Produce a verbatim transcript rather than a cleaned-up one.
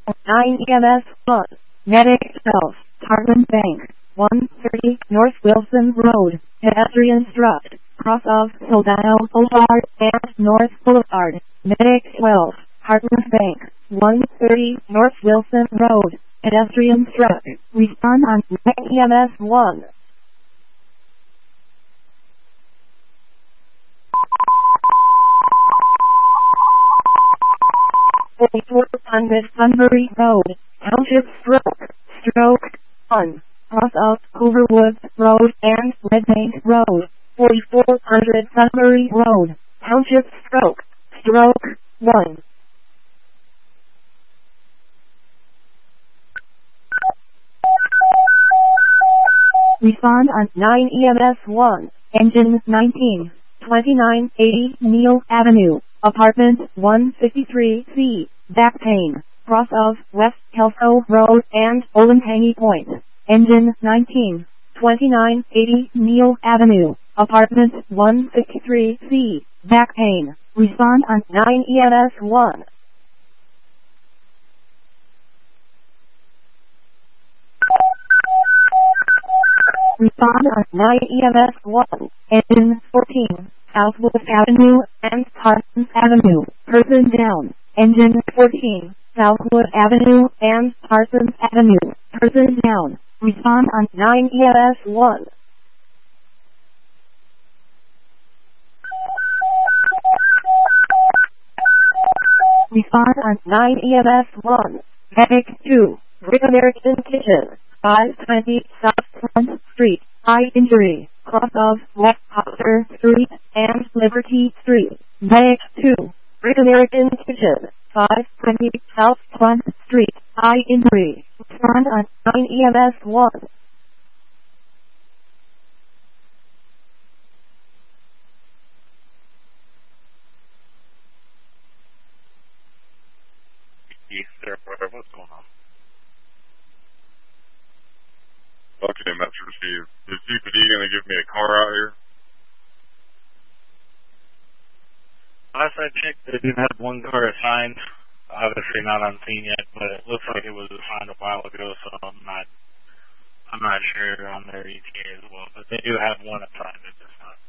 nine E M S one. Medic twelve. Heartland Bank. one thirty North Wilson Road. Pedestrian struct. Cross of Soldado Boulevard and North Boulevard. Medic twelve. Heartland Bank. one thirty North Wilson Road. Pedestrian struct. Respond on nine E M S one. forty-four hundred Sunbury Road. Township stroke. Stroke one. Cross of Overwood Road and Red Bank Road. forty-four hundred Sunbury Road. Township stroke. Stroke one. Respond on nine E M S one. Engine nineteen. twenty-nine eighty Neal Avenue. Apartment one fifty-three C. Back pain. Cross of West Kelso Road and Olentangy Point. Engine nineteen. twenty-nine eighty Neal Avenue. Apartment one fifty-three C. Back pain. Respond on nine E M S one. Respond on nine E M S one. Engine fourteen. Southwood Avenue and Parsons Avenue. Person down. Engine fourteen. Southwood Avenue and Parsons Avenue. Person down. Respond on nine E M S one. Respond on nine E M S one. Medic two. Great American Kitchen. five twenty South Front Street. Eye injury. Cross of West Oxford Street and Liberty Street. Medic two. Great American Kitchen. five twenty South Front Street. Eye injury. Respond on nine E M S one. What's going on? Okay, message received. Is C P D going to give me a car out here? Last I checked, they didn't have one car assigned. Obviously not on scene yet, but it looks like it was assigned a while ago, so I'm not, I'm not sure on their E T A as well. But they do have one assigned at this time.